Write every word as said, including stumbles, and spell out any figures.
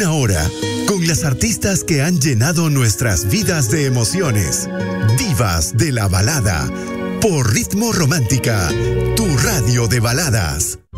Una hora con las artistas que han llenado nuestras vidas de emociones. Divas de la balada. Por Ritmo Romántica, tu radio de baladas.